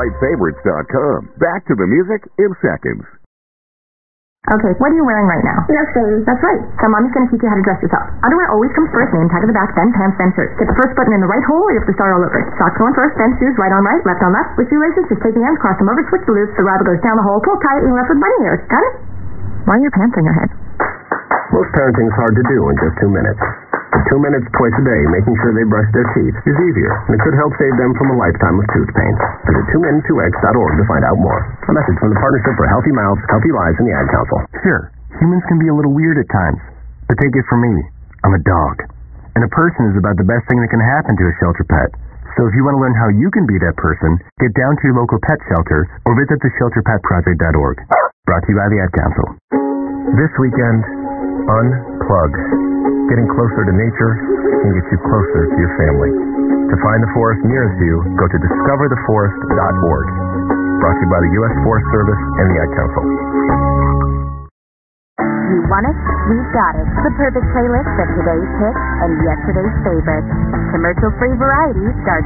AllNightFavorites.com. Back to the music in seconds. Okay, what are you wearing right now? Nothing. That's right. So Mommy's going to teach you how to dress yourself. Underwear always comes first, name tag at the back, then pants, then shirt. Get the first button in the right hole, or you have to start all over. Socks going first, then shoes, right on right, left on left. With shoelaces, just take the ends, cross them over, switch the loops, the rubber goes down the hole, pull tight, and you're left with bunny ears. Got it? Why are your pants on your head? Most parenting's hard to do in just 2 minutes. But 2 minutes twice a day, making sure they brush their teeth, is easier, and it could help save them from a lifetime of tooth pain. Visit 2min2x.org to find out more. A message from the Partnership for Healthy Mouths, Healthy Lives, and the Ad Council. Sure, humans can be a little weird at times, but take it from me, I'm a dog. And a person is about the best thing that can happen to a shelter pet. So if you want to learn how you can be that person, get down to your local pet shelter or visit theshelterpetproject.org. Brought to you by the Ad Council. This weekend, unplug. Getting closer to nature can get you closer to your family. To find the forest nearest you, go to discovertheforest.org. Brought to you by the U.S. Forest Service and the Ad Council. You want it? We've got it. The perfect playlist of today's hits and yesterday's favorites. Commercial-free variety starts